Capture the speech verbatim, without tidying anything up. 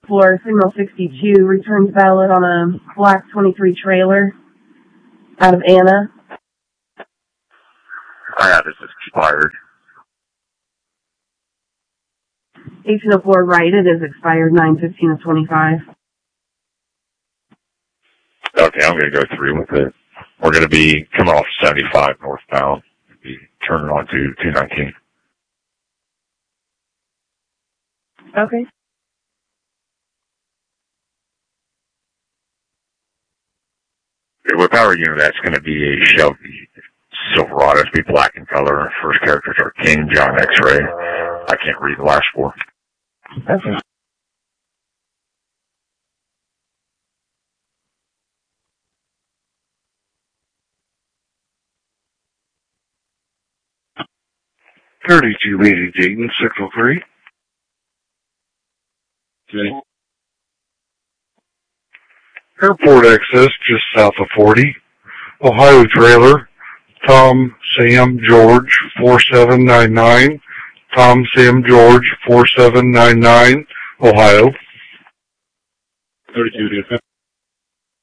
For signal sixty-two, returns valid on a black twenty-three trailer out of Anna. I have this expired. eighteen oh four right, it is expired nine fifteen of twenty-five. Okay, I'm going to go through with it. We're going to be coming off seventy-five northbound. Be turning on to two nineteen. Okay. Okay, what power unit? That's going to be a Shelby Silverado. It's be black in color. First characters are King John X-Ray. I can't read the last four. Okay. thirty-two Lady Dayton, six oh three. Okay. Airport access just south of forty. Ohio trailer, Tom Sam George four seven nine nine. Tom Sam George four seven nine nine, Ohio. thirty-two,